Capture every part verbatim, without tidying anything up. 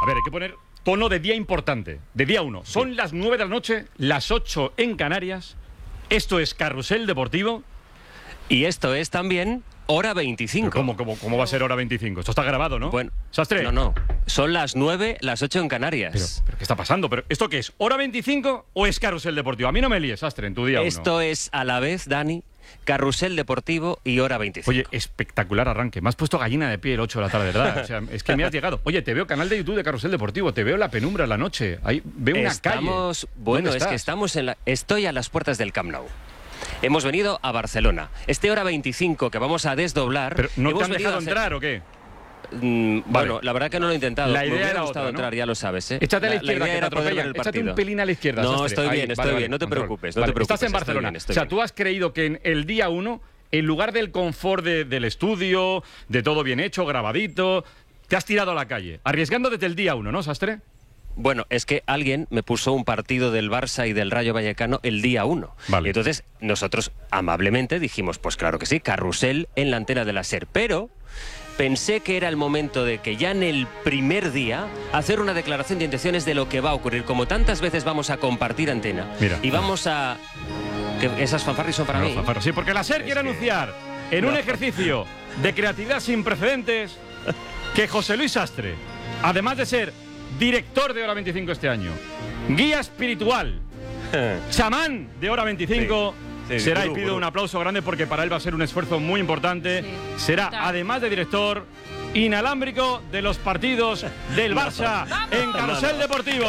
A ver, hay que poner tono de día importante, de día uno. Son sí. las nueve de la noche, las ocho en Canarias. Esto es Carrusel Deportivo. Y esto es también Hora veinticinco. ¿Cómo, cómo, ¿Cómo va a ser Hora veinticinco? Esto está grabado, ¿no? Bueno, ¿Sastre? No, no. Son las nueve, las ocho en Canarias. Pero, pero ¿qué está pasando? ¿Pero esto qué es? ¿Hora veinticinco o es Carrusel Deportivo? A mí no me líes, Sastre, en tu día uno. Esto es a la vez, Dani, Carrusel Deportivo y Hora veinticinco. Oye, espectacular arranque. Me has puesto gallina de pie el ocho de la tarde, ¿verdad? O sea, es que me has llegado. Oye, te veo canal de YouTube de Carrusel Deportivo, te veo la penumbra en la noche. Ahí veo una estamos, calle. Bueno, es que estamos en la... Estoy a las puertas del Camp Nou. Hemos venido a Barcelona. Este Hora veinticinco que vamos a desdoblar... ¿Pero no te han dejado hacer... entrar o qué? Mm, vale. Bueno, la verdad que no lo he intentado. La idea Me hubiera era gustado otra, ¿no? entrar, ya lo sabes, ¿eh? Échate a la, la izquierda, la idea que te era poder ver atropellan. el Échate partido. un pelín a la izquierda. No, Sastre. estoy Ahí, bien, estoy vale, bien. vale, No te control. preocupes, no vale. te preocupes. Estás en Barcelona. Bien, o sea, bien. tú has creído que en el día uno, en lugar del confort de, del estudio, de todo bien hecho, grabadito, te has tirado a la calle, arriesgando desde el día uno, ¿no, Sastre? Bueno, es que alguien me puso un partido del Barça y del Rayo Vallecano el día uno. Vale. Y entonces nosotros amablemente dijimos, pues claro que sí, Carrusel en la antena de la SER. Pero pensé que era el momento de que ya en el primer día hacer una declaración de intenciones de lo que va a ocurrir. Como tantas veces vamos a compartir antena. Mira. Y vamos a... que esas fanfarris son para No, mí. fanfarros. Sí, porque la SER Es quiere que... anunciar en no. un ejercicio de creatividad sin precedentes que José Luis Sastre, además de ser director de Hora veinticinco este año, guía espiritual, chamán de Hora veinticinco, sí. Sí, será, gurú, y pido gurú. un aplauso grande porque para él va a ser un esfuerzo muy importante, sí. será, además de director, inalámbrico de los partidos del Barça no. en Carrusel no, no. Deportivo.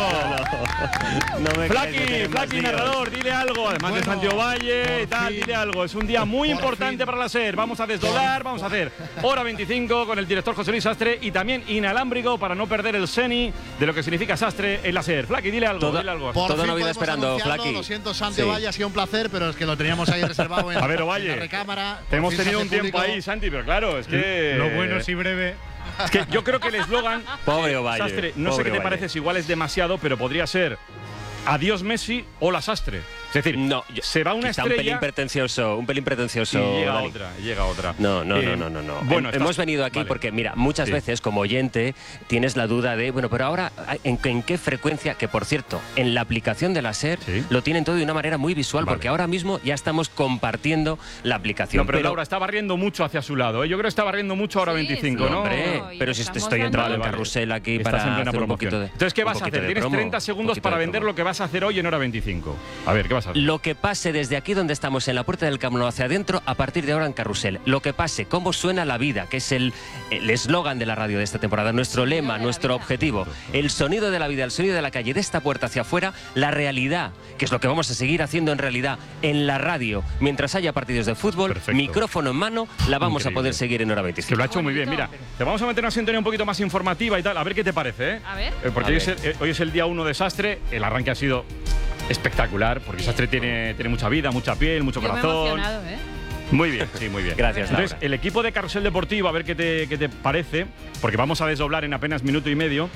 No, no. No Flaqui, Flaqui, narrador, dile algo, además bueno, de Santiago Valle y tal, dile algo. Es un día muy por importante fin. para la SER. Vamos a desdoblar, vamos a hacer Hora veinticinco con el director José Luis Sastre y también inalámbrico para no perder el seni de lo que significa Sastre en la SER. Flaqui, dile algo, toda, dile algo. Toda una vida esperando, Flaqui. Lo siento, Santiago Valle, ha sido un placer, pero es que lo teníamos ahí reservado en, a ver, Ovalle, en la recámara. Te hemos tenido un tiempo ahí, Santi, pero claro, es que... Lo bueno sí breve. Es que yo creo que el eslogan, pobre Ovalle, Sastre, no pobre sé qué te Ovalle. parece, si igual es demasiado, pero podría ser adiós Messi, hola Sastre. Es decir, no, se va una estrella... un pelín pretencioso, un pelín pretencioso. Y llega Dani. otra, llega otra. No, no, eh, no, no, no, no. Bueno, Hemos estás... venido aquí vale. porque, mira, muchas sí. veces como oyente tienes la duda de, bueno, pero ahora, ¿en, en qué frecuencia? Que, por cierto, en la aplicación de la SER ¿Sí? lo tienen todo de una manera muy visual, vale. porque ahora mismo ya estamos compartiendo la aplicación. No, pero, pero Laura está barriendo mucho hacia su lado, ¿eh? Yo creo que está barriendo mucho ahora sí, veinticinco, sí, ¿no? Hombre, no, pero si estoy entrando en vale. carrusel aquí Estás para en plena hacer un promoción. poquito de... Entonces, ¿qué vas a hacer? Tienes promo, treinta segundos para vender promo. lo que vas a hacer hoy en Hora veinticinco. A ver, ¿qué vas a hacer? Lo que pase desde aquí donde estamos en la puerta del Camp Nou hacia adentro, a partir de ahora en Carrusel. Lo que pase, cómo suena la vida, que es el eslogan de la radio de esta temporada, nuestro lema, nuestro objetivo, el sonido de la vida, el sonido de la calle, de esta puerta hacia afuera, la realidad, que es lo que vamos a seguir haciendo en realidad en la radio, mientras haya partidos de fútbol, perfecto. Micrófono en mano, la vamos Increíble. a poder seguir en Hora Que veinticinco. lo ha hecho muy bien. Mira, te vamos a meter una sintonía un poquito más informativa y tal. A ver qué te parece, ¿eh? A ver. Eh, porque A hoy es, ver. el, eh, hoy es el día uno de Sastre. El arranque ha sido espectacular, porque Bien. Sastre tiene, tiene mucha vida, mucha piel, mucho Yo me he corazón. emocionado, ¿eh? Muy bien, sí, muy bien. Gracias, Entonces, Laura. el equipo de Carrusel Deportivo, a ver qué te, qué te parece, porque vamos a desdoblar en apenas minuto y medio,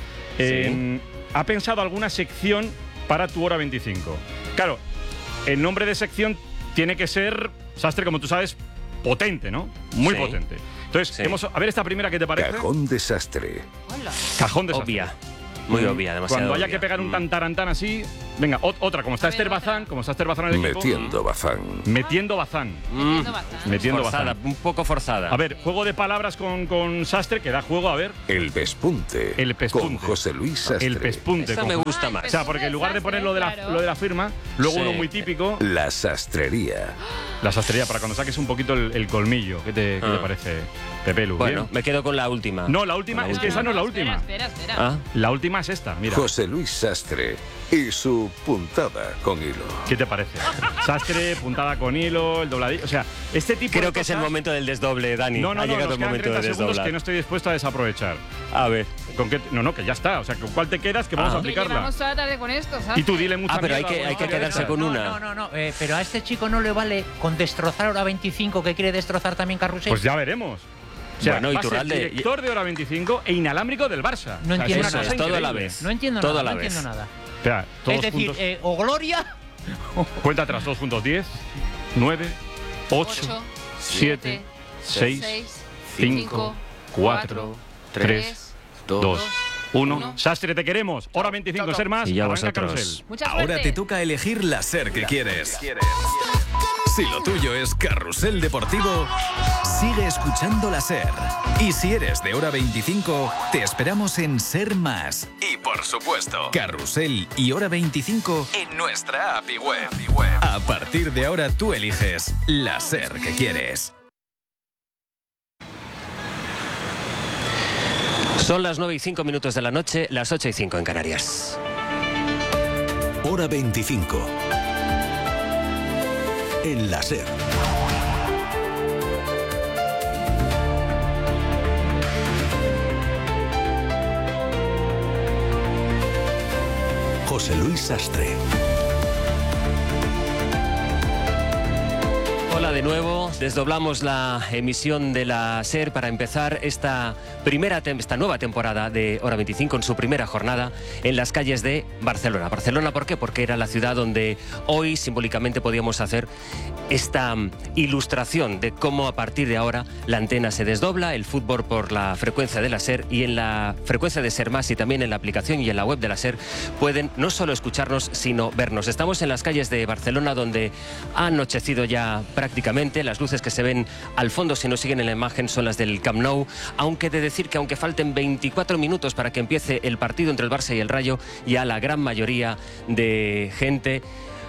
eh, ha pensado alguna sección para tu Hora veinticinco. Claro, el nombre de sección tiene que ser, Sastre, como tú sabes, potente, ¿no? Muy Sí. potente. Entonces, Sí. hemos, a ver esta primera, ¿qué te parece? Cajón desastre. Hola. Cajón de Sastre. Obvia. Muy Mm, obvia, demasiado Cuando haya obvia. que pegar un Mm. tantarantán así, venga, ot- otra, como está A ver, Esther otra. Bazán, como está Esther Bazán en el equipo. Metiendo bazán. Metiendo Bazán. Metiendo bastante. Metiendo Forzada, Bazán. un poco forzada. A ver, juego de palabras con, con Sastre, que da juego, a ver. El pespunte. El pespunte. Con José Luis Sastre. El pespunte. Esta con- me gusta Ah, el más. O sea, porque en lugar de poner lo de la, Claro. lo de la firma, luego Sí. uno muy típico, La sastrería. la sastrería, para cuando saques un poquito el, el colmillo. ¿Qué te, qué te Ah. parece, Pepe Lu? Bueno, ¿Bien? me quedo con la última. No, la última, La es que esa no es la última. Espera, espera, espera. Ah, La última es esta, mira. José Luis Sastre y su puntada con hilo. ¿Qué te parece? Sastre, puntada con hilo, el dobladillo. O sea, este tipo de creo que es el cosas- momento del desdoble, Dani. No, no, ha no, llegado nos el quedan momento de treinta segundos desdoblar. que no estoy dispuesto a desaprovechar. A ver. ¿Con qué? No, no, que ya está. O sea, ¿con cuál te quedas? Que vamos Ah. a Que aplicarla. llevamos toda la tarde con esto, ¿sabes? Y tú dile mucha Ah, pero hay mierda, que- hay que buena quedarse historia con esta. una. No, no, no, eh, pero a este chico no le vale con destrozar Hora veinticinco, que quiere destrozar también Carrusel. Pues ya veremos. O sea, Bueno, va a ser Iturralde- director de Hora veinticinco e inalámbrico del Barça. No O sea, entiendo es nada. una cosa Todo a la increíble. vez. no entiendo todo nada, a la no vez. entiendo nada. Espera, todos Es decir, juntos. eh, o Gloria Cuenta atrás, todos juntos. diez, nueve, ocho, Ocho, siete, seis, seis, cinco, cuatro, tres, dos, Uno. Uno. Sastre, te queremos. Hora veinticinco, ser más. Y ya Arranca vosotros. Carrusel. Mucha Ahora suerte. te toca elegir la SER que quieres. Si lo tuyo es Carrusel Deportivo, sigue escuchando la SER. Y si eres de Hora veinticinco, te esperamos en SER Más. Y por supuesto, Carrusel y Hora veinticinco en nuestra app y web. A partir de ahora tú eliges la SER que quieres. Son las nueve y cinco minutos de la noche, las ocho y cinco en Canarias. Hora veinticinco. En la SER. José Luis Sastre. Hola de nuevo, desdoblamos la emisión de la SER para empezar esta primera tem- esta nueva temporada de Hora veinticinco en su primera jornada en las calles de Barcelona. Barcelona, ¿por qué? Porque era la ciudad donde hoy simbólicamente podíamos hacer esta mm, ilustración de cómo a partir de ahora la antena se desdobla, el fútbol por la frecuencia de la SER y en la frecuencia de SER Más y también en la aplicación y en la web de la SER pueden no solo escucharnos sino vernos. Estamos en las calles de Barcelona donde ha anochecido ya prácticamente. Las luces que se ven al fondo, si nos siguen en la imagen, son las del Camp Nou, aunque de decir que aunque falten veinticuatro minutos para que empiece el partido entre el Barça y el Rayo, ya la gran mayoría de gente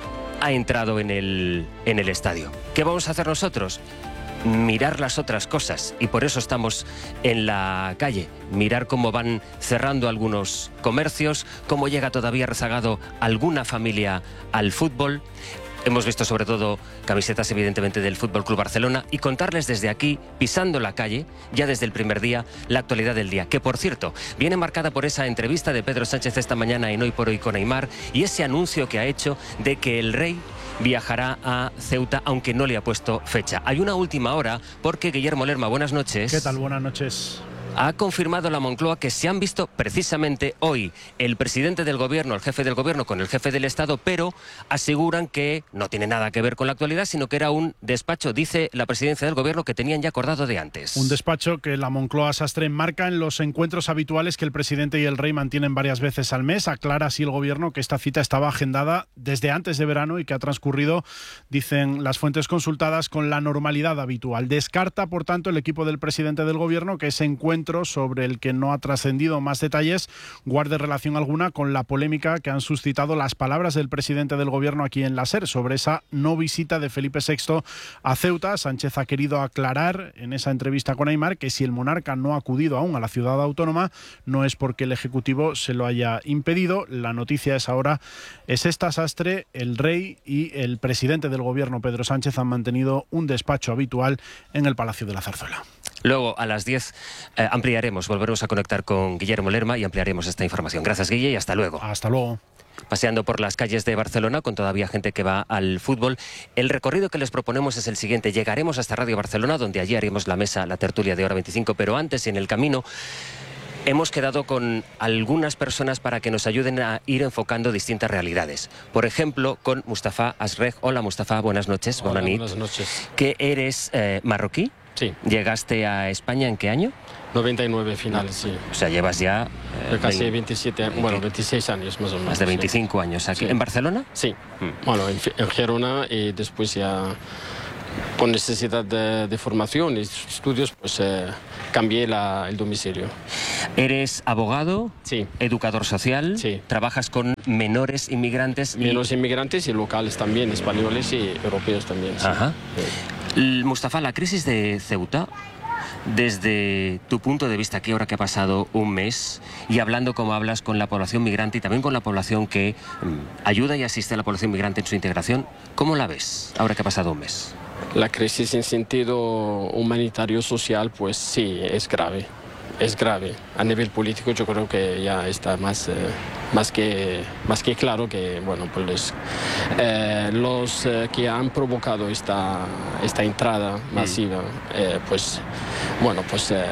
ha entrado en el, en el estadio. ¿Qué vamos a hacer nosotros? Mirar las otras cosas, y por eso estamos en la calle, mirar cómo van cerrando algunos comercios, cómo llega todavía rezagado alguna familia al fútbol. Hemos visto sobre todo camisetas evidentemente del Fútbol Club Barcelona y contarles desde aquí, pisando la calle, ya desde el primer día, la actualidad del día, que por cierto viene marcada por esa entrevista de Pedro Sánchez esta mañana en Hoy por Hoy con Neymar y ese anuncio que ha hecho de que el rey viajará a Ceuta, aunque no le ha puesto fecha. Hay una última hora porque Guillermo Lerma, buenas noches. ¿Qué tal? Buenas noches. Ha confirmado la Moncloa que se han visto precisamente hoy el presidente del gobierno, el jefe del gobierno con el jefe del Estado, pero aseguran que no tiene nada que ver con la actualidad, sino que era un despacho, dice la presidencia del gobierno, que tenían ya acordado de antes. Un despacho que la Moncloa Sastre enmarca en los encuentros habituales que el presidente y el rey mantienen varias veces al mes. Aclara así el gobierno que esta cita estaba agendada desde antes de verano y que ha transcurrido, dicen las fuentes consultadas, con la normalidad habitual. Descarta, por tanto, el equipo del presidente del gobierno que ese encuentro, sobre el que no ha trascendido más detalles, guarde relación alguna con la polémica que han suscitado las palabras del presidente del gobierno aquí en la SER sobre esa no visita de Felipe sexto a Ceuta. Sánchez ha querido aclarar en esa entrevista con Neymar que si el monarca no ha acudido aún a la ciudad autónoma no es porque el Ejecutivo se lo haya impedido. La noticia es ahora es esta, Sastre. El rey y el presidente del gobierno, Pedro Sánchez, han mantenido un despacho habitual en el Palacio de la Zarzuela. Luego, a las diez, eh, ampliaremos, volveremos a conectar con Guillermo Lerma y ampliaremos esta información. Gracias, Guille, y hasta luego. Hasta luego. Paseando por las calles de Barcelona, con todavía gente que va al fútbol. El recorrido que les proponemos es el siguiente. Llegaremos hasta Radio Barcelona, donde allí haremos la mesa, la tertulia de Hora veinticinco, pero antes, en el camino, hemos quedado con algunas personas para que nos ayuden a ir enfocando distintas realidades. Por ejemplo, con Mustafa Asrej. Hola, Mustafa, buenas noches. Hola, Bonanit. buenas noches. ¿Que eres eh, marroquí? Sí. ¿Llegaste a España en qué año? noventa y nueve finales, sí. O sea, llevas ya... eh, Casi veinte veintisiete, bueno, veintiséis años más o menos. Más de sí. veinticinco años aquí. Sí. ¿En Barcelona? Sí. Mm. Bueno, en, en Gerona y después ya con necesidad de, de formación y estudios, pues eh, cambié la, el domicilio. ¿Eres abogado? Sí. ¿Educador social? Sí. ¿Trabajas con menores inmigrantes? y- Menos inmigrantes y locales también, españoles y europeos también. Sí. Ajá. Sí. L- Mustafa, la crisis de Ceuta, desde tu punto de vista aquí, ahora que ha pasado un mes, y hablando como hablas con la población migrante y también con la población que mm, ayuda y asiste a la población migrante en su integración, ¿cómo la ves ahora que ha pasado un mes? La crisis en sentido humanitario, social, pues sí, es grave. Es grave. A nivel político yo creo que ya está más, eh, más, que, más que claro que bueno, pues, eh, los eh, que han provocado esta, esta entrada masiva, eh, pues bueno, pues eh,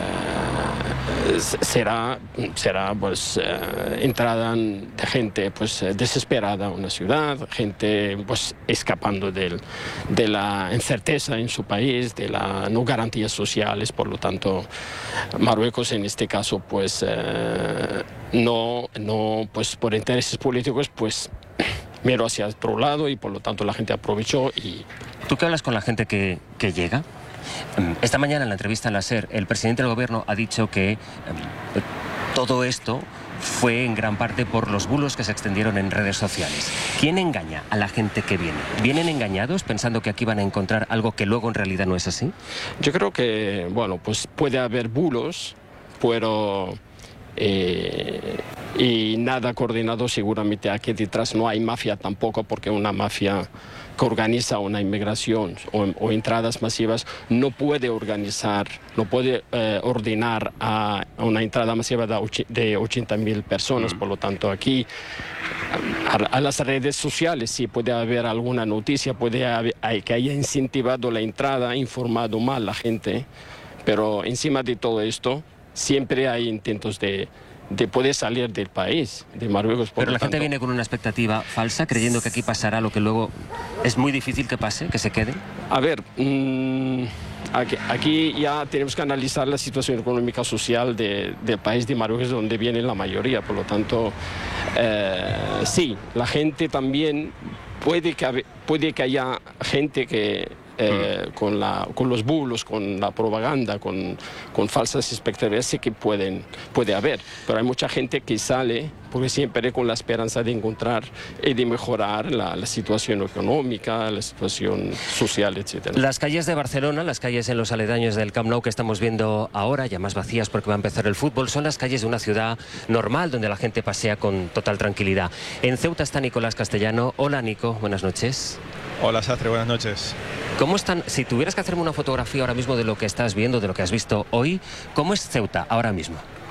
será, será pues, eh, entrada de gente pues, desesperada a una ciudad, gente pues, escapando del, de la incerteza en su país, de las no garantías sociales. Por lo tanto, Marruecos en este caso pues, eh, no, no, pues por intereses políticos, pues miró hacia otro lado y por lo tanto la gente aprovechó. Y ¿tú qué hablas con la gente que, que llega? Esta mañana en la entrevista en la SER, el presidente del gobierno ha dicho que eh, todo esto fue en gran parte por los bulos que se extendieron en redes sociales. ¿Quién engaña a la gente que viene? ¿Vienen engañados pensando que aquí van a encontrar algo que luego en realidad no es así? Yo creo que, bueno, pues puede haber bulos, pero eh, y nada coordinado seguramente. Aquí detrás no hay mafia tampoco, porque una mafia que organiza una inmigración o, o entradas masivas no puede organizar, no puede eh, ordenar a, a una entrada masiva de, de ochenta mil personas. Mm. Por lo tanto, aquí a, a las redes sociales sí puede haber alguna noticia, puede haber hay, que haya incentivado la entrada, informado mal a la gente, pero encima de todo esto siempre hay intentos de de poder salir del país, de Marruecos. Pero la gente viene con una expectativa falsa, creyendo que aquí pasará lo que luego es muy difícil que pase, que se quede. A ver, mmm, aquí, aquí ya tenemos que analizar la situación económica social de, del país de Marruecos, donde viene la mayoría. Por lo tanto, eh, sí, la gente también puede que, puede que haya gente que Eh, con, la, con los bulos, con la propaganda, con, con falsas expectativas, sí que pueden, puede haber. Pero hay mucha gente que sale porque siempre con la esperanza de encontrar y de mejorar la, la situación económica, la situación social, etcétera. Las calles de Barcelona, las calles en los aledaños del Camp Nou que estamos viendo ahora, ya más vacías porque va a empezar el fútbol, son las calles de una ciudad normal donde la gente pasea con total tranquilidad. En Ceuta está Nicolás Castellano. Hola, Nico, buenas noches. Hola, Sastre, buenas noches. ¿Cómo están? Si tuvieras que hacerme una fotografía ahora mismo de lo que estás viendo, de lo que has visto hoy, ¿cómo es Ceuta ahora mismo?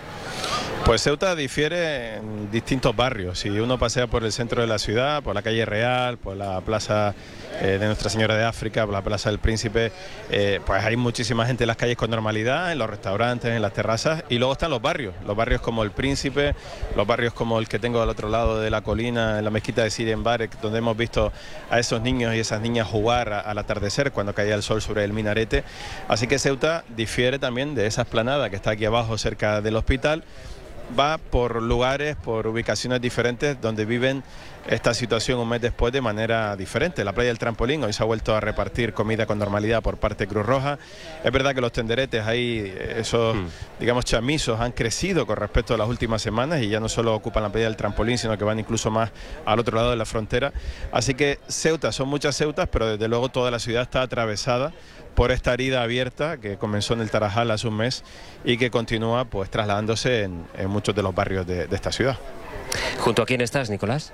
Pues Ceuta difiere en distintos barrios. Si uno pasea por el centro de la ciudad, por la calle Real, por la plaza eh, de Nuestra Señora de África, por la plaza del Príncipe, eh, pues hay muchísima gente en las calles con normalidad, en los restaurantes, en las terrazas, y luego están los barrios, los barrios como el Príncipe, los barrios como el que tengo al otro lado de la colina, en la mezquita de Sidi Mbarek, donde hemos visto a esos niños y esas niñas jugar a, al atardecer cuando caía el sol sobre el minarete. Así que Ceuta difiere también de esa esplanada que está aquí abajo cerca del hospital. Va por lugares, por ubicaciones diferentes donde viven esta situación un mes después de manera diferente. La playa del Trampolín hoy se ha vuelto a repartir comida con normalidad por parte de Cruz Roja. Es verdad que los tenderetes ahí, esos mm. digamos chamisos, han crecido con respecto a las últimas semanas y ya no solo ocupan la playa del Trampolín, sino que van incluso más al otro lado de la frontera. Así que Ceuta, son muchas Ceutas, pero desde luego toda la ciudad está atravesada por esta herida abierta que comenzó en el Tarajal hace un mes y que continúa pues trasladándose en, en muchos de los barrios de, de esta ciudad. ¿Junto a quién estás, Nicolás?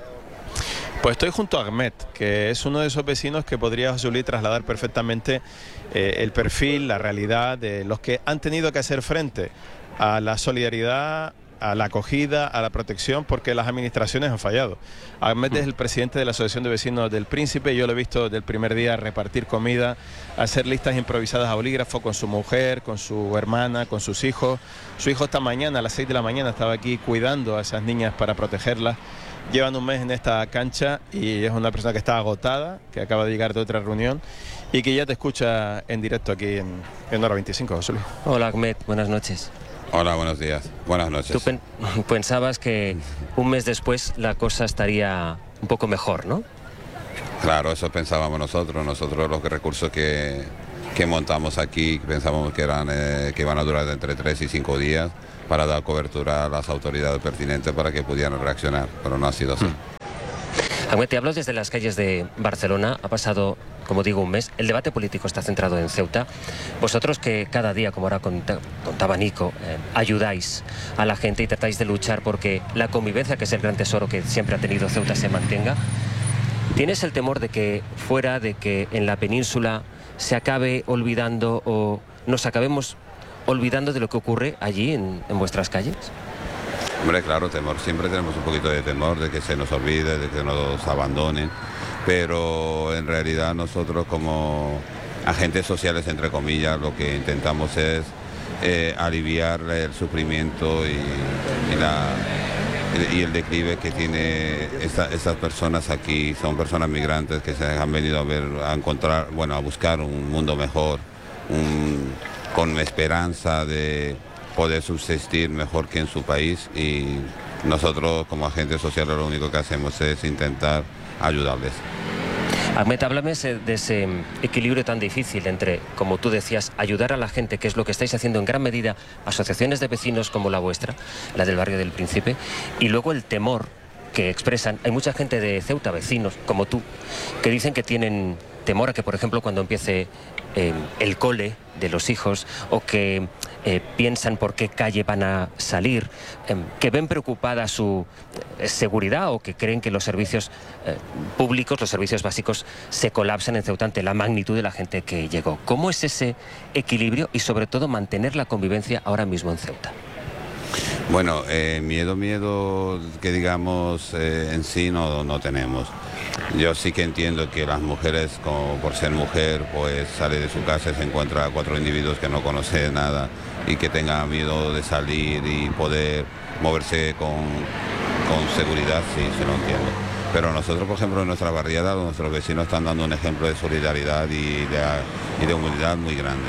Pues estoy junto a Ahmed, que es uno de esos vecinos que podría José Luis trasladar perfectamente eh, el perfil, la realidad de los que han tenido que hacer frente a la solidaridad, a la acogida, a la protección, porque las administraciones han fallado. Ahmed es el presidente de la Asociación de Vecinos del Príncipe. Yo lo he visto desde el primer día repartir comida, hacer listas improvisadas a bolígrafo con su mujer, con su hermana, con sus hijos. Su hijo esta mañana, a las seis de la mañana, estaba aquí cuidando a esas niñas para protegerlas. Llevan un mes en esta cancha y es una persona que está agotada, que acaba de llegar de otra reunión y que ya te escucha en directo aquí en, en Hora veinticinco, José Luis. Hola, Ahmed, buenas noches. Hola, buenos días. Buenas noches. Tú pen pensabas que un mes después la cosa estaría un poco mejor, ¿no? Claro, eso pensábamos nosotros. Nosotros los recursos que, que montamos aquí pensábamos que, eran, eh, que iban a durar entre tres y cinco días para dar cobertura a las autoridades pertinentes para que pudieran reaccionar, pero no ha sido así. Ahmed, te hablo desde las calles de Barcelona. Ha pasado, como digo, un mes. El debate político está centrado en Ceuta. Vosotros que cada día, como ahora contaba Nico, eh, ayudáis a la gente y tratáis de luchar porque la convivencia, que es el gran tesoro que siempre ha tenido Ceuta, se mantenga. ¿Tienes el temor de que fuera, de que en la península se acabe olvidando o nos acabemos olvidando de lo que ocurre allí en, en vuestras calles? Hombre, claro, temor. Siempre tenemos un poquito de temor de que se nos olvide, de que nos abandonen, pero en realidad nosotros como agentes sociales, entre comillas, lo que intentamos es eh, aliviar el sufrimiento y, y, la, y el declive que tiene esta, estas personas aquí. Son personas migrantes que se han venido a ver, a encontrar, bueno, a buscar un mundo mejor, un, con esperanza de poder subsistir mejor que en su país y nosotros como agentes sociales lo único que hacemos es intentar ayudarles. Ahmed, háblame de ese equilibrio tan difícil entre, como tú decías, ayudar a la gente, que es lo que estáis haciendo en gran medida asociaciones de vecinos como la vuestra, la del barrio del Príncipe, y luego el temor que expresan. Hay mucha gente de Ceuta, vecinos como tú, que dicen que tienen temor a que, por ejemplo, cuando empiece eh, el cole de los hijos, o que eh, piensan por qué calle van a salir, eh, que ven preocupada su eh, seguridad, o que creen que los servicios eh, públicos, los servicios básicos, se colapsan en Ceuta ante la magnitud de la gente que llegó. ¿Cómo es ese equilibrio y, sobre todo, mantener la convivencia ahora mismo en Ceuta? Bueno, eh, miedo, miedo que digamos eh, en sí no, no tenemos. Yo sí que entiendo que las mujeres, como por ser mujer, pues sale de su casa y se encuentra a cuatro individuos que no conocen nada y que tengan miedo de salir y poder moverse con, con seguridad, sí, sí lo entiendo. Pero nosotros, por ejemplo, en nuestra barriada, nuestros vecinos están dando un ejemplo de solidaridad y de, y de humildad muy grande.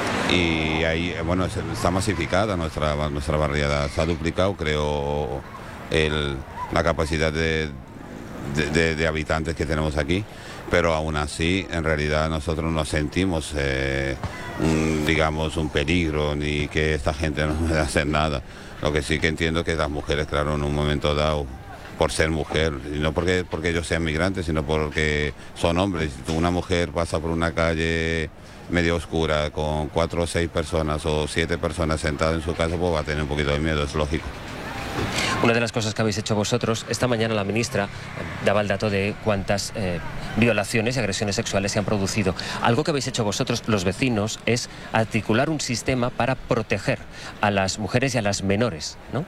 Y ahí, bueno, está masificada nuestra, nuestra barriada, se ha duplicado, creo, el, la capacidad de, de, de, de habitantes que tenemos aquí, pero aún así, en realidad, nosotros no sentimos, eh, un, digamos, un peligro, ni que esta gente no pueda hacer nada. Lo que sí que entiendo es que las mujeres, claro, en un momento dado, por ser mujer, y no porque, porque ellos sean migrantes, sino porque son hombres. Si una mujer pasa por una calle medio oscura con cuatro o seis personas o siete personas sentadas en su casa, pues va a tener un poquito de miedo, es lógico. Una de las cosas que habéis hecho vosotros, esta mañana la ministra daba el dato de cuántas eh, violaciones y agresiones sexuales se han producido. Algo que habéis hecho vosotros, los vecinos, es articular un sistema para proteger a las mujeres y a las menores, ¿no?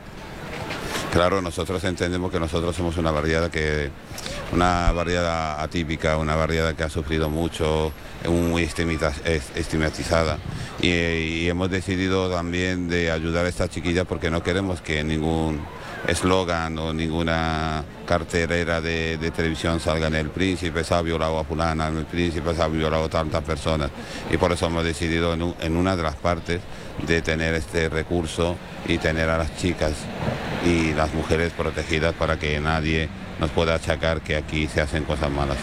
Claro, nosotros entendemos que nosotros somos una barriada que, una barriada atípica, una barriada que ha sufrido mucho, muy estigmatizada, y, y hemos decidido también de ayudar a estas chiquillas porque no queremos que ningún eslogan o ninguna cartelera de, de televisión salga en El Príncipe, se ha violado a fulana, en El Príncipe se ha violado a tantas personas, y por eso hemos decidido en, un, en una de las partes de tener este recurso y tener a las chicas y las mujeres protegidas para que nadie nos pueda achacar que aquí se hacen cosas malas.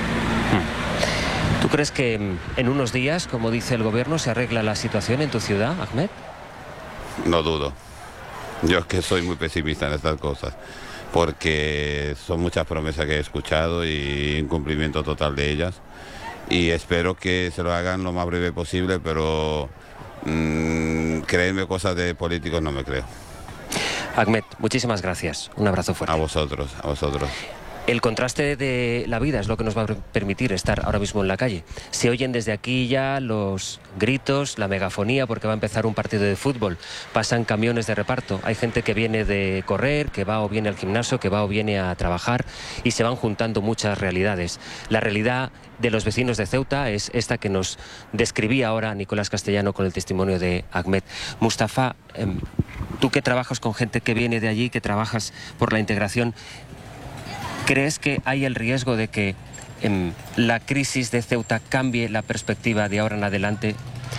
¿Tú crees que en unos días, como dice el gobierno, se arregla la situación en tu ciudad, Ahmed? No dudo. Yo es que soy muy pesimista en estas cosas, porque son muchas promesas que he escuchado y incumplimiento total de ellas, y espero que se lo hagan lo más breve posible, pero mmm, creerme cosas de políticos no me creo. Ahmed, muchísimas gracias. Un abrazo fuerte. A vosotros, a vosotros. El contraste de la vida es lo que nos va a permitir estar ahora mismo en la calle. Se oyen desde aquí ya los gritos, la megafonía, porque va a empezar un partido de fútbol. Pasan camiones de reparto. Hay gente que viene de correr, que va o viene al gimnasio, que va o viene a trabajar, y se van juntando muchas realidades. La realidad de los vecinos de Ceuta es esta que nos describía ahora Nicolás Castellano con el testimonio de Ahmed. Mustafa, eh, tú que trabajas con gente que viene de allí, que trabajas por la integración, ¿crees que hay el riesgo de que eh, la crisis de Ceuta cambie la perspectiva de ahora en adelante?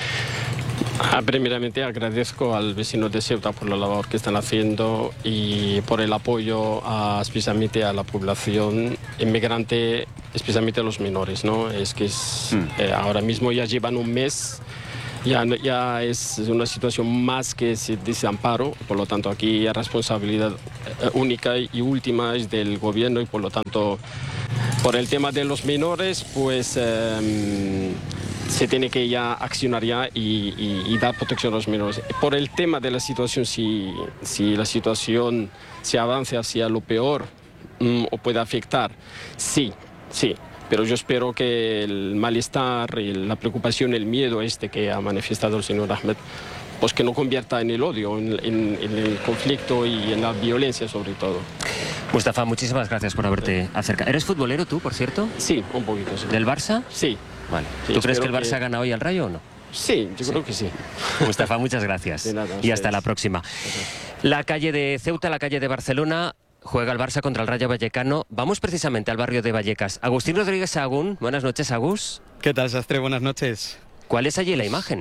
Ah, primeramente agradezco al vecino de Ceuta por la labor que están haciendo y por el apoyo a, especialmente a la población inmigrante, especialmente a los menores, ¿no? Es que es, mm. eh, ahora mismo ya llevan un mes. Ya, ya es una situación más que ese desamparo, por lo tanto aquí la responsabilidad única y última es del gobierno, y por lo tanto por el tema de los menores pues eh, se tiene que ya accionar ya y, y, y dar protección a los menores. Por el tema de la situación, si, si la situación se avanza hacia lo peor mm, o puede afectar, sí, sí. Pero yo espero que el malestar, la preocupación, el miedo este que ha manifestado el señor Ahmed, pues que no convierta en el odio, en, en, en el conflicto y en la violencia sobre todo. Mustafa, muchísimas gracias por haberte acercado. ¿Eres futbolero tú, por cierto? Sí, un poquito. Sí. ¿Del Barça? Sí. Vale. Sí, ¿Tú crees que el Barça que... gana hoy al Rayo o no? Sí, yo sí. creo que sí. Mustafa, muchas gracias. De nada, y hasta la próxima. La calle de Ceuta, la calle de Barcelona. Juega el Barça contra el Rayo Vallecano. Vamos precisamente al barrio de Vallecas. Agustín Rodríguez Sahagún. Buenas noches, Agus. ¿Qué tal, Sastre? Buenas noches. ¿Cuál es allí la imagen?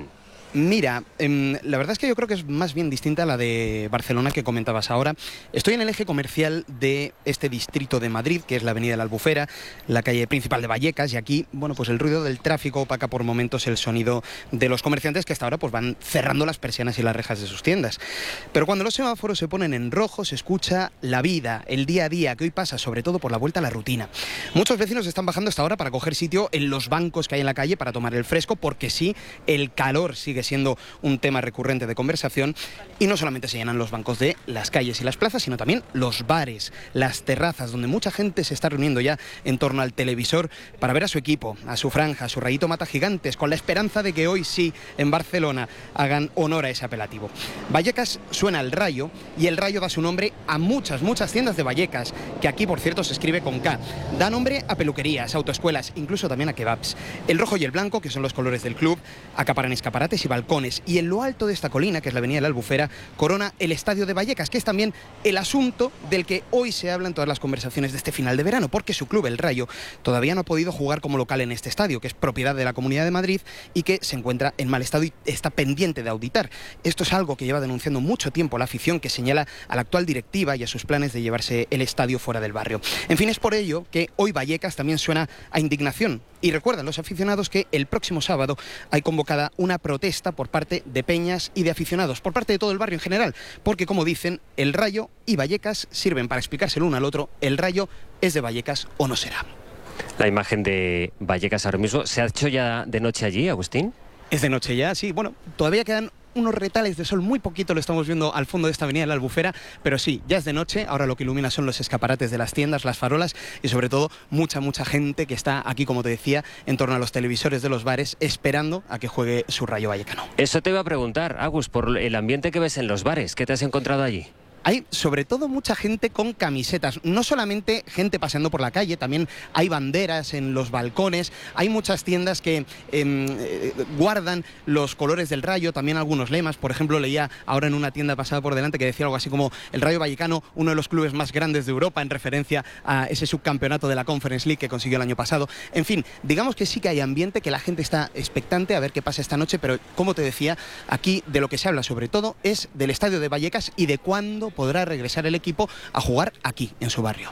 Mira, eh, la verdad es que yo creo que es más bien distinta a la de Barcelona que comentabas ahora. Estoy en el eje comercial de este distrito de Madrid, que es la avenida de la Albufera, la calle principal de Vallecas, y aquí, bueno, pues el ruido del tráfico opaca por momentos el sonido de los comerciantes que hasta ahora pues van cerrando las persianas y las rejas de sus tiendas. Pero cuando los semáforos se ponen en rojo, se escucha la vida, el día a día, que hoy pasa sobre todo por la vuelta a la rutina. Muchos vecinos están bajando hasta ahora para coger sitio en los bancos que hay en la calle para tomar el fresco, porque sí, el calor sigue siendo un tema recurrente de conversación, y no solamente se llenan los bancos de las calles y las plazas, sino también los bares, las terrazas, donde mucha gente se está reuniendo ya en torno al televisor para ver a su equipo, a su franja, a su Rayito Mata Gigantes, con la esperanza de que hoy sí, en Barcelona, hagan honor a ese apelativo. Vallecas suena al Rayo, y el Rayo da su nombre a muchas, muchas tiendas de Vallecas, que aquí, por cierto, se escribe con K. Da nombre a peluquerías, autoescuelas, incluso también a kebabs. El rojo y el blanco, que son los colores del club, acaparan escaparates y balcones, y en lo alto de esta colina, que es la avenida de la Albufera, corona el estadio de Vallecas, que es también el asunto del que hoy se habla en todas las conversaciones de este final de verano, porque su club, el Rayo, todavía no ha podido jugar como local en este estadio, que es propiedad de la Comunidad de Madrid y que se encuentra en mal estado y está pendiente de auditar. Esto es algo que lleva denunciando mucho tiempo la afición, que señala a la actual directiva y a sus planes de llevarse el estadio fuera del barrio. En fin, es por ello que hoy Vallecas también suena a indignación. Y recuerdan los aficionados que el próximo sábado hay convocada una protesta por parte de peñas y de aficionados, por parte de todo el barrio en general, porque, como dicen, el Rayo y Vallecas sirven para explicarse el uno al otro. El Rayo es de Vallecas o no será. La imagen de Vallecas ahora mismo, ¿se ha hecho ya de noche allí, Agustín? Es de noche ya, sí. Bueno, todavía quedan unos retales de sol, muy poquito lo estamos viendo al fondo de esta avenida de la Albufera, pero sí, ya es de noche. Ahora lo que ilumina son los escaparates de las tiendas, las farolas, y sobre todo mucha, mucha gente que está aquí, como te decía, en torno a los televisores de los bares, esperando a que juegue su Rayo Vallecano. Eso te iba a preguntar, Agus, por el ambiente que ves en los bares, ¿qué te has encontrado allí? Hay sobre todo mucha gente con camisetas, no solamente gente paseando por la calle, también hay banderas en los balcones, hay muchas tiendas que eh, guardan los colores del Rayo, también algunos lemas. Por ejemplo, leía ahora en una tienda pasada por delante que decía algo así como: el Rayo Vallecano, uno de los clubes más grandes de Europa, en referencia a ese subcampeonato de la Conference League que consiguió el año pasado. En fin, digamos que sí que hay ambiente, que la gente está expectante a ver qué pasa esta noche, pero como te decía, aquí de lo que se habla sobre todo es del estadio de Vallecas y de cuándo podrá regresar el equipo a jugar aquí, en su barrio.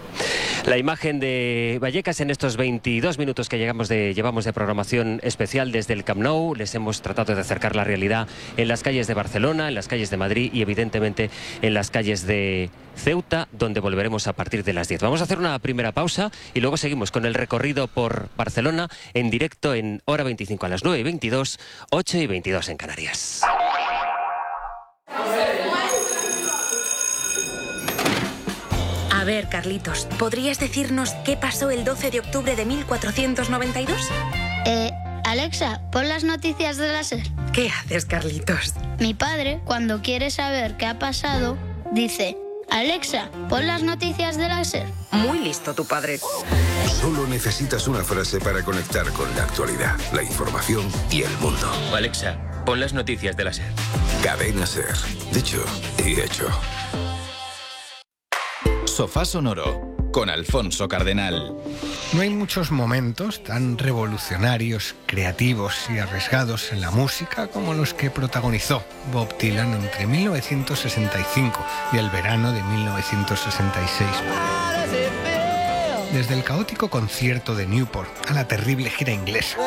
La imagen de Vallecas en estos veintidós minutos que llegamos de, llevamos de programación especial desde el Camp Nou. Les hemos tratado de acercar la realidad en las calles de Barcelona, en las calles de Madrid y evidentemente en las calles de Ceuta, donde volveremos a partir de las diez. Vamos a hacer una primera pausa y luego seguimos con el recorrido por Barcelona en directo en Hora veinticinco a las nueve y veintidós, ocho y veintidós en Canarias. A ver, Carlitos, ¿podrías decirnos qué pasó el doce de octubre de mil cuatrocientos noventa y dos? Eh, Alexa, pon las noticias de la SER. ¿Qué haces, Carlitos? Mi padre, cuando quiere saber qué ha pasado, dice: Alexa, pon las noticias de la SER. Muy listo tu padre. Solo necesitas una frase para conectar con la actualidad, la información y el mundo. Alexa, pon las noticias de la SER. Cadena SER. Dicho y hecho. Sofá Sonoro con Alfonso Cardenal. No hay muchos momentos tan revolucionarios, creativos y arriesgados en la música como los que protagonizó Bob Dylan entre mil novecientos sesenta y cinco y el verano de mil novecientos sesenta y seis. Desde el caótico concierto de Newport a la terrible gira inglesa.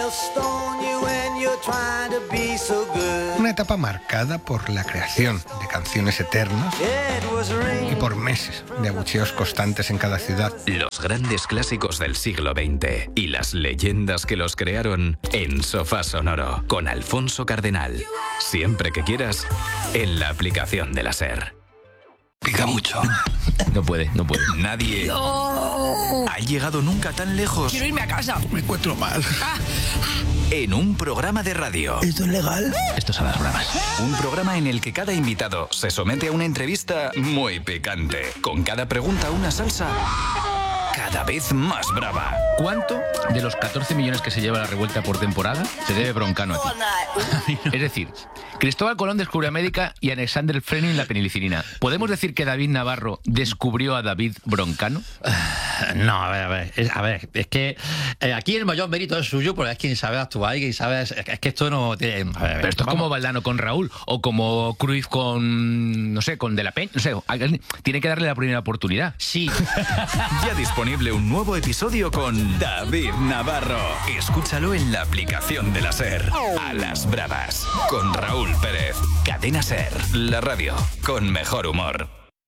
Una etapa marcada por la creación de canciones eternas y por meses de abucheos constantes en cada ciudad. Los grandes clásicos del siglo veinte y las leyendas que los crearon en Sofá Sonoro con Alfonso Cardenal. Siempre que quieras, en la aplicación de la SER. Pica mucho. No puede, no puede. Nadie no. ha llegado nunca tan lejos. Quiero irme a casa. Me encuentro mal. En un programa de radio. ¿Esto es legal? Esto es a las bravas. Un programa en el que cada invitado se somete a una entrevista muy picante. Con cada pregunta una salsa cada vez más brava. ¿Cuánto de los catorce millones que se lleva la revuelta por temporada se debe Broncano a ti? Es decir, Cristóbal Colón descubrió América y Alexander Fleming la penicilina. ¿Podemos decir que David Navarro descubrió a David Broncano? No, a ver, a ver, es, a ver, es que eh, aquí el mayor mérito es suyo, porque es quien sabe actuar y quien sabe, es, es que esto no tiene... A ver, pero esto vamos. Es como Valdano con Raúl, o como Cruyff con, no sé, con De la Peña, no sé, tiene que darle la primera oportunidad. Sí. Ya disponible un nuevo episodio con David Navarro. Escúchalo en la aplicación de la SER. A las bravas, con Raúl Pérez. Cadena SER, la radio con mejor humor.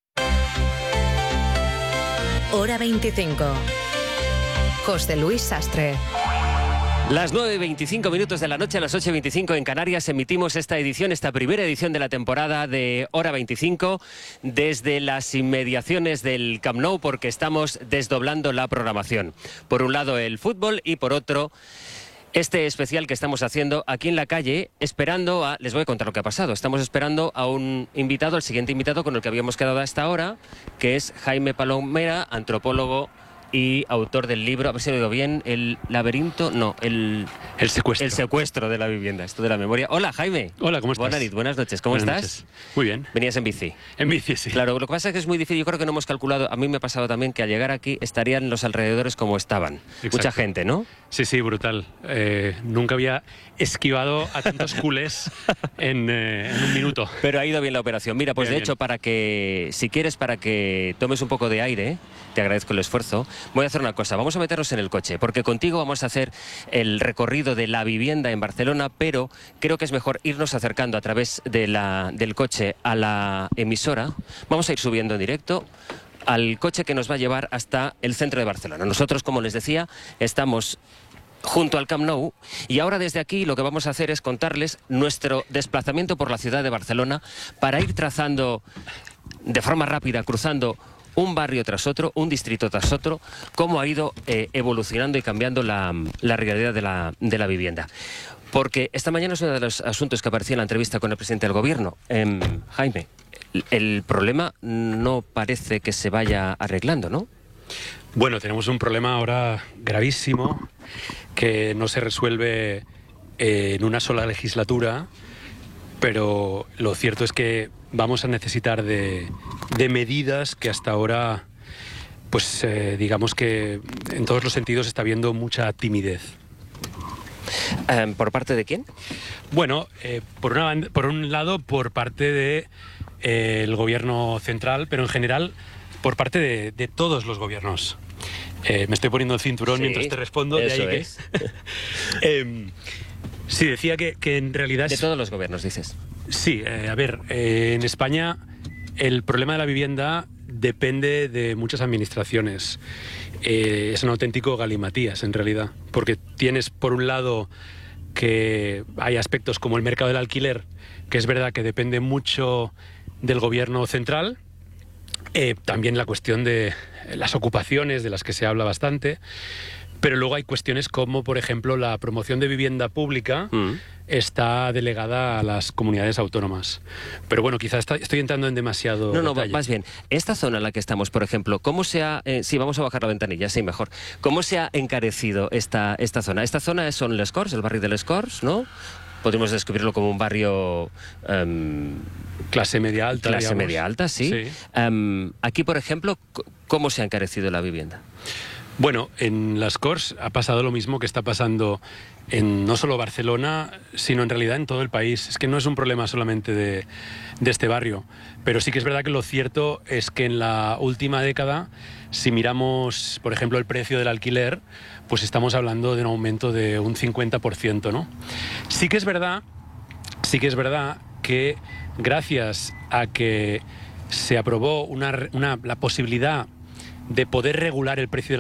Hora veinticinco. José Luis Sastre. Las nueve y veinticinco minutos de la noche, a las ocho y veinticinco en Canarias, emitimos esta edición, esta primera edición de la temporada de Hora veinticinco desde las inmediaciones del Camp Nou, porque estamos desdoblando la programación. Por un lado el fútbol y por otro este especial que estamos haciendo aquí en la calle, esperando a... Les voy a contar lo que ha pasado. Estamos esperando a un invitado, el siguiente invitado con el que habíamos quedado hasta ahora, que es Jaime Palomera, antropólogo y autor del libro, a ver si lo digo bien, El laberinto, no, el... El secuestro. El secuestro de la vivienda, esto de la memoria. Hola, Jaime. Hola, ¿cómo estás? Buenas, buenas noches, ¿cómo buenas estás? Noches. Muy bien. Venías en bici. En bici, sí. Claro, lo que pasa es que es muy difícil, yo creo que no hemos calculado, a mí me ha pasado también que al llegar aquí estarían los alrededores como estaban. Exacto. Mucha gente, ¿no? Sí, sí, brutal. Eh, nunca había esquivado a tantos culés en, eh, en un minuto. Pero ha ido bien la operación. Mira, pues bien, de hecho, bien. para que, si quieres, para que tomes un poco de aire, te agradezco el esfuerzo, voy a hacer una cosa, vamos a meternos en el coche, porque contigo vamos a hacer el recorrido de la vivienda en Barcelona, pero creo que es mejor irnos acercando a través de la, del coche a la emisora. Vamos a ir subiendo en directo al coche que nos va a llevar hasta el centro de Barcelona. Nosotros, como les decía, estamos junto al Camp Nou, y ahora desde aquí lo que vamos a hacer es contarles nuestro desplazamiento por la ciudad de Barcelona para ir trazando de forma rápida, cruzando un barrio tras otro, un distrito tras otro, cómo ha ido eh, evolucionando y cambiando la, la realidad de la, de la vivienda. Porque esta mañana es uno de los asuntos que aparecía en la entrevista con el presidente del gobierno. Eh, Jaime, el, el problema no parece que se vaya arreglando, ¿no? Bueno, tenemos un problema ahora gravísimo que no se resuelve eh, en una sola legislatura, pero lo cierto es que vamos a necesitar de, de medidas que hasta ahora, pues eh, digamos que en todos los sentidos está habiendo mucha timidez. Um, ¿Por parte de quién? Bueno, eh, por, una, por un lado por parte del de, eh, gobierno central, pero en general por parte de, de todos los gobiernos. Eh, me estoy poniendo el cinturón sí, mientras te respondo. Eso de ahí es. Que, eh, sí, decía que, que en realidad... De todos los gobiernos, dices. Sí, eh, a ver, eh, en España el problema de la vivienda depende de muchas administraciones. Eh, es un auténtico galimatías, en realidad, porque tienes, por un lado, que hay aspectos como el mercado del alquiler, que es verdad que depende mucho del gobierno central. Eh, también la cuestión de las ocupaciones, de las que se habla bastante, pero luego hay cuestiones como, por ejemplo, la promoción de vivienda pública mm. está delegada a las comunidades autónomas. Pero bueno, quizás está, estoy entrando en demasiado No, no, detalle. más bien, esta zona en la que estamos, por ejemplo, ¿cómo se ha... Eh, sí, vamos a bajar la ventanilla, sí, mejor. ¿Cómo se ha encarecido esta, esta zona? Esta zona son Les Corts, el barrio de Les Corts, ¿no? Podríamos describirlo como un barrio... Um, clase media alta, Clase digamos. media alta, sí. sí. Um, aquí, por ejemplo, ¿cómo se ha encarecido la vivienda? Bueno, en Les Corts ha pasado lo mismo que está pasando en no solo Barcelona, sino en realidad en todo el país. Es que no es un problema solamente de, de este barrio, pero sí que es verdad que lo cierto es que en la última década, si miramos, por ejemplo, el precio del alquiler, pues estamos hablando de un aumento de un cincuenta por ciento, ¿no? Sí que es verdad, sí que es verdad que gracias a que se aprobó una, una, la posibilidad de poder regular el precio del